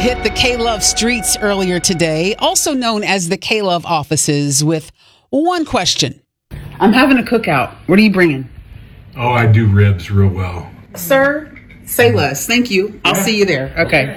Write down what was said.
hit the K-Love streets earlier today, also known as the K-Love offices, with one question. I'm having a cookout. What are you bringing? Oh, I do ribs real well. Sir, say less. Thank you. I'll see you there. Okay.